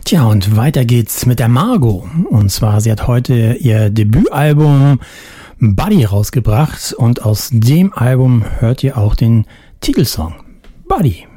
Tja, und weiter geht's mit der Margo. Und zwar, sie hat heute ihr Debütalbum Buddy rausgebracht und aus dem Album hört ihr auch den Titelsong Buddy.